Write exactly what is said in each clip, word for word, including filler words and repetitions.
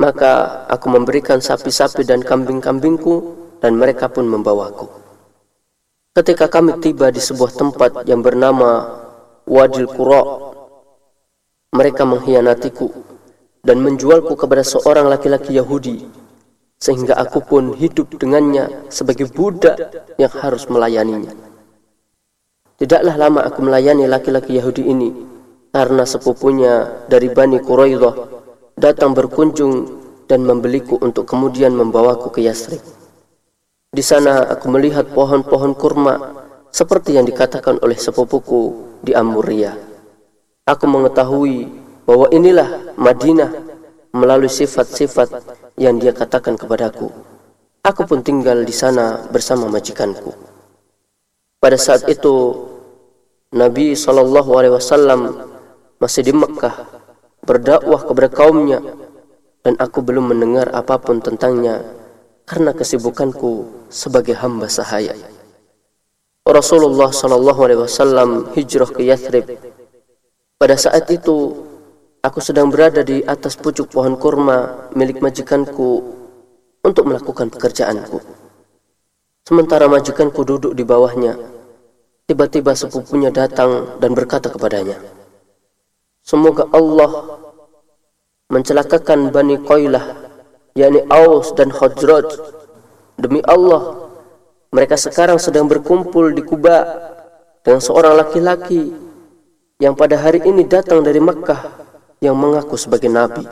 Maka aku memberikan sapi-sapi dan kambing-kambingku, dan mereka pun membawaku. Ketika kami tiba di sebuah tempat yang bernama Wadil Qura, mereka mengkhianatiku dan menjualku kepada seorang laki-laki Yahudi, sehingga aku pun hidup dengannya sebagai budak yang harus melayaninya. Tidaklah lama aku melayani laki-laki Yahudi ini, karena sepupunya dari Bani Quraidah datang berkunjung dan membeliku untuk kemudian membawaku ke Yathrib. Di sana aku melihat pohon-pohon kurma seperti yang dikatakan oleh sepupuku di Amuriyah. Aku mengetahui bahwa inilah Madinah melalui sifat-sifat yang dia katakan kepadaku. Aku pun tinggal di sana bersama majikanku. Pada saat itu Nabi shallallahu alaihi wasallam masih di Mekkah berdakwah kepada kaumnya, dan aku belum mendengar apapun tentangnya karena kesibukanku sebagai hamba sahaya. Rasulullah shallallahu alaihi wasallam hijrah ke Yathrib. Pada saat itu aku sedang berada di atas pucuk pohon kurma milik majikanku untuk melakukan pekerjaanku. Sementara majikanku duduk di bawahnya, tiba-tiba sepupunya datang dan berkata kepadanya, "Semoga Allah mencelakakan Bani Qailah, yakni Aus dan Khazraj. Demi Allah, mereka sekarang sedang berkumpul di Quba dengan seorang laki-laki yang pada hari ini datang dari Makkah yang mengaku sebagai Nabi."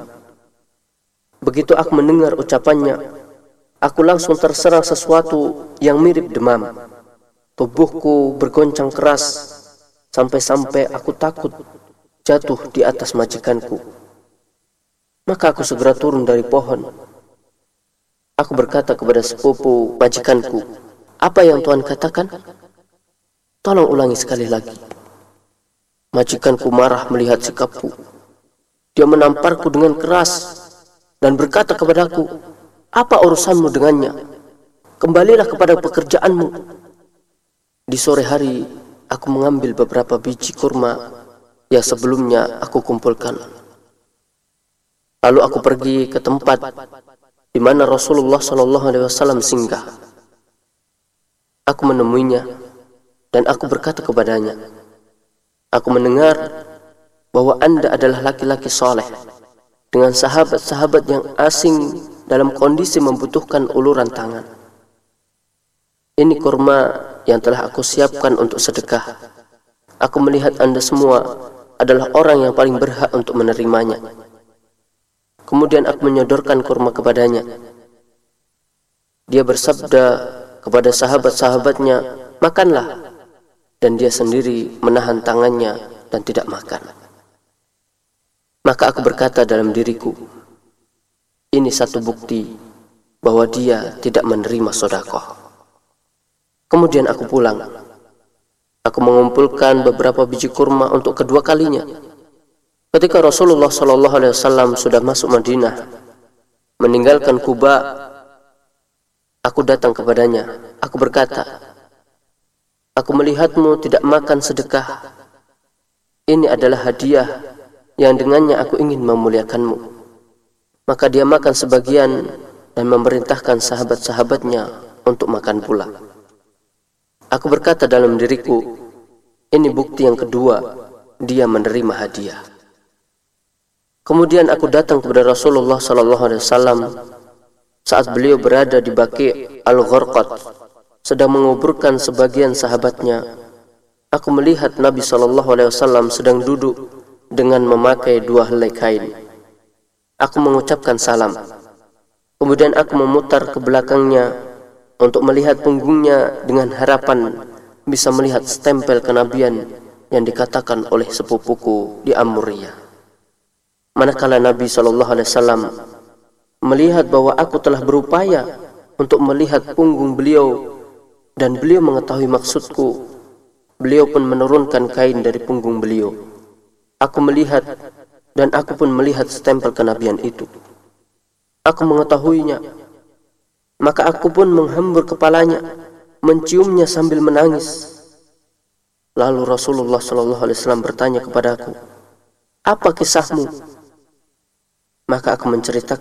Begitu aku mendengar ucapannya, aku langsung terserang sesuatu yang mirip demam. Tubuhku bergoncang keras sampai-sampai aku takut jatuh di atas majikanku. Maka aku segera turun dari pohon. Aku berkata kepada sepupu majikanku, "Apa yang Tuhan katakan? Tolong ulangi sekali lagi." Majikanku marah melihat sikapku. Dia menamparku dengan keras dan berkata kepadaku, "Apa urusanmu dengannya? Kembalilah kepada pekerjaanmu." Di sore hari, aku mengambil beberapa biji kurma yang sebelumnya aku kumpulkan. Lalu aku pergi ke tempat di mana Rasulullah shallallahu alaihi wasallam singgah. Aku menemuinya dan aku berkata kepadanya, "Aku mendengar bahwa Anda adalah laki-laki soleh dengan sahabat-sahabat yang asing dalam kondisi membutuhkan uluran tangan. Ini kurma yang telah aku siapkan untuk sedekah. Aku melihat Anda semua adalah orang yang paling berhak untuk menerimanya." Kemudian aku menyodorkan kurma kepadanya. Dia bersabda kepada sahabat-sahabatnya, "Makanlah." Dan dia sendiri menahan tangannya dan tidak makan. Maka aku berkata dalam diriku, ini satu bukti bahwa dia tidak menerima sedekah. Kemudian aku pulang. Aku mengumpulkan beberapa biji kurma untuk kedua kalinya. Ketika Rasulullah shallallahu alaihi wasallam sudah masuk Madinah, meninggalkan Quba, aku datang kepadanya. Aku berkata, "Aku melihatmu tidak makan sedekah. Ini adalah hadiah yang dengannya aku ingin memuliakanmu." Maka dia makan sebagian dan memerintahkan sahabat-sahabatnya untuk makan pula. Aku berkata dalam diriku, ini bukti yang kedua, dia menerima hadiah. Kemudian aku datang kepada Rasulullah shallallahu alaihi wasallam saat beliau berada di Baqi' al-Gharqad, sedang menguburkan sebagian sahabatnya. Aku melihat Nabi shallallahu alaihi wasallam sedang duduk dengan memakai dua helai kain. Aku mengucapkan salam. Kemudian aku memutar ke belakangnya untuk melihat punggungnya dengan harapan bisa melihat stempel kenabian yang dikatakan oleh sepupuku di Amuriyah. Manakala Nabi shallallahu alaihi wasallam melihat bahwa aku telah berupaya untuk melihat punggung beliau dan beliau mengetahui maksudku, beliau pun menurunkan kain dari punggung beliau. Aku melihat dan aku pun melihat stempel kenabian itu. Aku mengetahuinya. Maka aku pun menghambur kepalanya, menciumnya sambil menangis. Lalu Rasulullah shallallahu alaihi wasallam bertanya kepadaku, "Apa kisahmu?" Maka aku menceritakan